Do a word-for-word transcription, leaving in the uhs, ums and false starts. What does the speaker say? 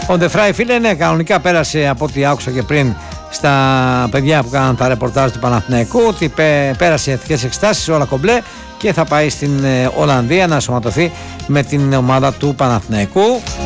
Ο Ντεφράι, φίλε, ναι, κανονικά πέρασε από ό,τι άκουσα και πριν στα παιδιά που κάναν τα ρεπορτάζ του Παναθηναϊκού, ότι πέρασε εθνικές εξετάσεις, όλα κομπλέ, και θα πάει στην Ολλανδία να σωματωθεί με την ομάδα του Παναθηναϊκού.